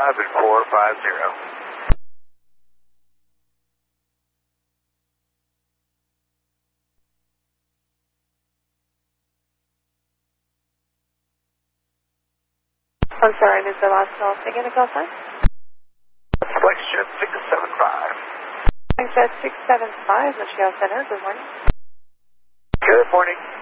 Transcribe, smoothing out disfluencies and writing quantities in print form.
5 and 450. I'm sorry, Mr. Last call. Again, the call sign? FlexJet 675. FlexJet 675, Michelle Center. Good morning. Good morning.